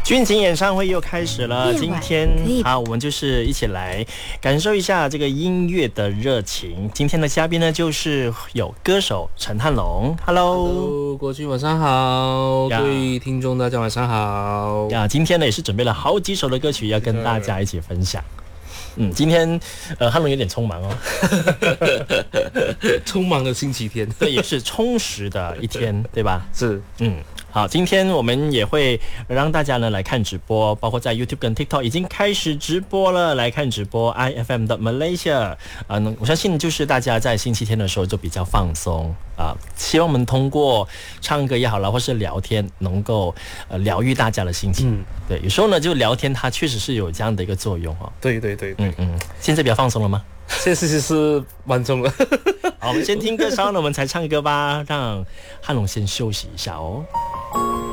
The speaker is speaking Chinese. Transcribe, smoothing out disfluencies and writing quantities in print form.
军情演唱会又开始了，今天好，我们就是一起来感受一下这个音乐的热情。今天的嘉宾呢，就是有歌手陈汉龙。Hello， 国军晚上好，各位听众大家晚上好呀。今天呢也是准备了好几首的歌曲要跟大家一起分享。今天汉龙有点匆忙哦， 匆忙的星期天， 对，也是充实的一天，对吧？ 是， 好，今天我们也会让大家呢来看直播，包括在 YouTube 跟 TikTok 已经开始直播了，来看直播 IFM 的 Malaysia。我相信就是大家在星期天的时候就比较放松希望我们通过唱歌也好啦，或是聊天，能够疗愈大家的心情。对，有时候呢就聊天，它确实是有这样的一个作用哦。 对， 现在比较放松了吗？ 现在是完中了。 好，我们先听歌，稍后呢我们才唱歌吧，让汉龙先休息一下哦。